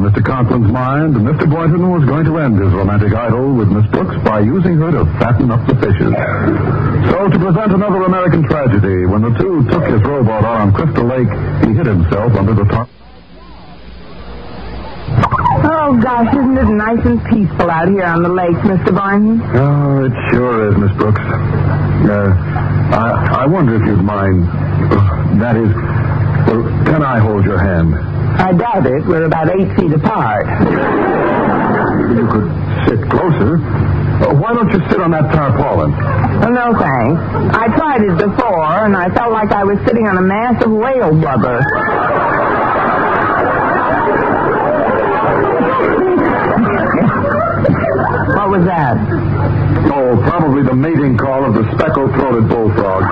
Mr. Conklin's mind, Mr. Boynton was going to end his romantic idyll with Miss Brooks by using her to fatten up the fishes. So, to present another American tragedy, when the two took his rowboat out on Crystal Lake, he hid himself under the top. Oh, gosh, isn't it nice and peaceful out here on the lake, Mr. Boynton? Oh, it sure is, Miss Brooks. I wonder if you'd mind. That is, well, can I hold your hand? I doubt it. We're about 8 feet apart. You could sit closer. Why don't you sit on that tarpaulin? Oh, no, thanks. I tried it before, and I felt like I was sitting on a mass of whale blubber. What was that? Oh, probably the mating call of the speckled-throated bullfrog.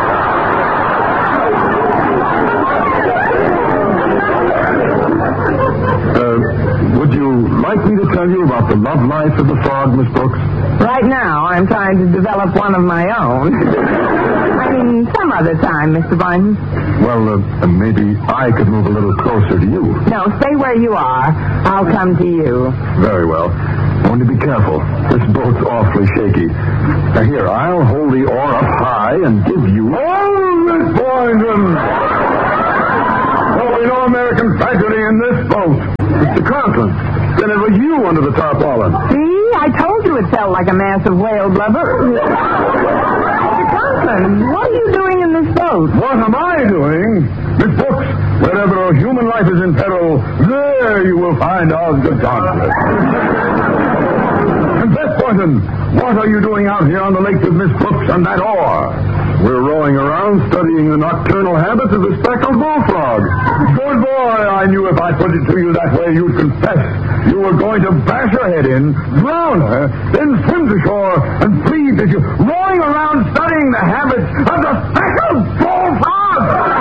Would you like me to tell you about the love life of the frog, Miss Brooks? Right now, I'm trying to develop one of my own. I mean, some other time, Mr. Boynton. Well, maybe I could move a little closer to you. No, stay where you are. I'll come to you. Very well. Only be careful. This boat's awfully shaky. Now, here, I'll hold the oar up high and give you... Oh, Miss Boynton! There'll be no American tragedy in this boat. Mr. Conklin, then it was you under the tarpaulin. See? I told you it felt like a mass of whale blubber. Mr. Conklin, what are you doing in this boat? What am I doing? Miss Brooks, wherever a human life is in peril, there you will find Osgood Conklin. Miss Boynton, what are you doing out here on the lake with Miss Brooks and that oar? We're rowing around studying the nocturnal habits of the speckled bullfrog. Good boy, I knew if I put it to you that way, you'd confess. You were going to bash her head in, drown her, then swim to shore and flee that you rowing around studying the habits of the speckled bullfrog.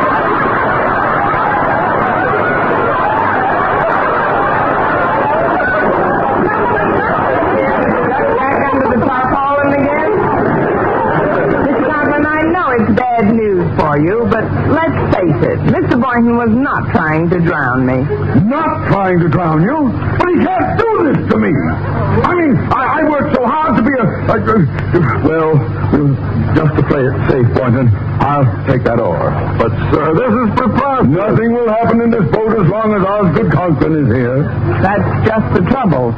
Bad news for you, but let's face it, Mr. Boynton was not trying to drown me. Not trying to drown you? But he can't do this to me. I mean, I worked so hard to be well, just to play it safe, Boynton, I'll take that oar. But, sir, this is preposterous. Nothing will happen in this boat as long as Osgood Conklin is here. That's just the trouble.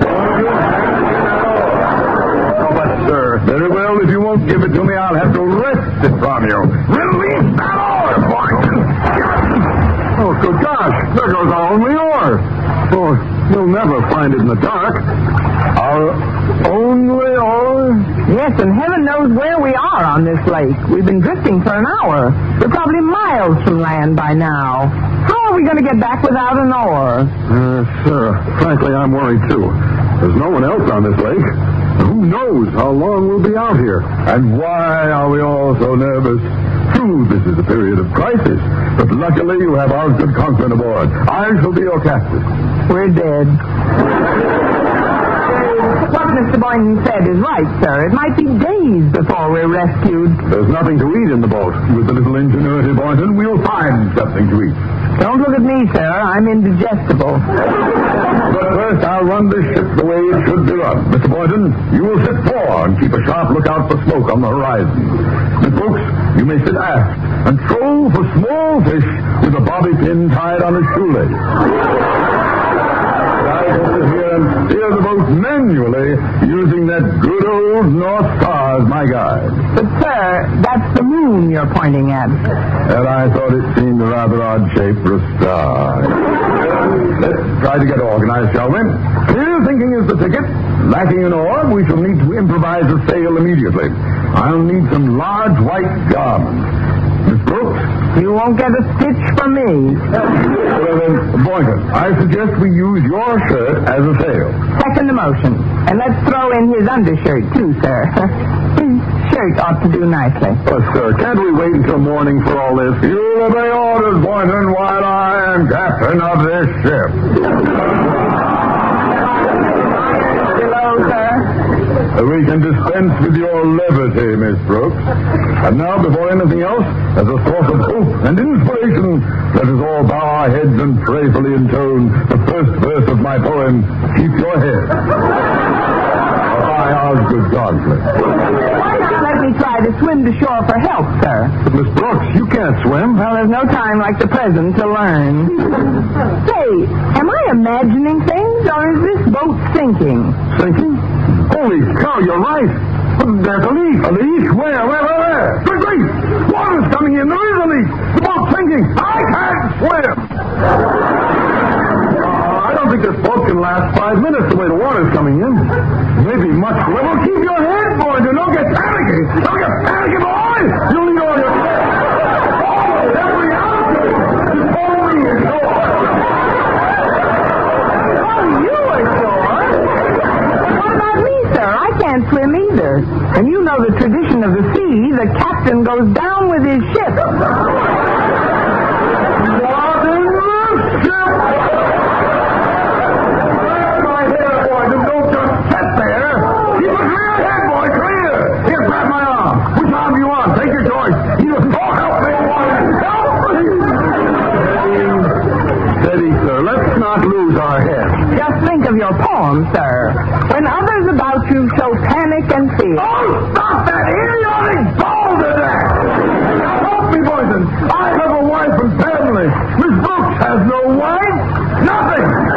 Sir, very well. If you won't give it to me, I'll have to wrest it from you. Release that oar, Boynton! Oh, good gosh. There goes our only oar. Oh, you'll never find it in the dark. Our only oar? Yes, and heaven knows where we are on this lake. We've been drifting for an hour. We're probably miles from land by now. How are we going to get back without an oar? Sir, frankly, I'm worried, too. There's no one else on this lake. Who knows how long we'll be out here? And why are we all so nervous? True, this is a period of crisis, but luckily you have Osgood Conklin aboard. I shall be your captain. We're dead. What Mr. Boynton said is right, sir. It might be days before we're rescued. There's nothing to eat in the boat. With a little ingenuity, Boynton, we'll find something to eat. Don't look at me, sir. I'm indigestible. But first, I'll run this ship the way it should be run. Mr. Boynton, you will sit fore and keep a sharp lookout for smoke on the horizon. Miss Brooks, you may sit aft and troll for small fish with a bobby pin tied on a shoelace. I shall sit here and steer the boat manually using that good old North Star as my guide. But, sir, that's the moon you're pointing at. And I thought it seemed a rather odd shape for a star. Let's try to get organized, shall we? Clear thinking is the ticket. Lacking an oar, we shall need to improvise a sail immediately. I'll need some large white garments. Miss Brooks? You won't get a stitch from me. Well, then, Boynton, I suggest we use your shirt as a sail. Second the motion. And let's throw in his undershirt, too, sir. His shirt ought to do nicely. Oh, sir, can't we wait until morning for all this? You obey orders, Boynton, while I am captain of this ship. Below, sir. We can dispense with your levity, Miss Brooks. And now, before anything else, as a source of hope and inspiration, let us all bow our heads and prayerfully intone the first verse of my poem, Keep Your Head. By Osgood Godfrey. Why not let me try to swim to shore for help, sir? But, Miss Brooks, you can't swim. Well, there's no time like the present to learn. Say, am I imagining things, or is this boat sinking? Sinking? Holy cow, you're right. There's a leak. A leak? Where? Good grief! Water's coming in. There is a leak. The boat's sinking. I can't swim. I don't think this boat can last 5 minutes the way the water's coming in. Maybe much. Well, keep your head, boy. Don't get panicky. Don't get panicky, boy. You'll need all your... Oh, every ounce of it. Just hold me ashore. Oh, you are sure? What about me, sir? I can't swim either. And you know the tradition of the sea. The captain goes down with his ship. Your poem, sir. When others about you show panic and fear. Oh, stop that! Here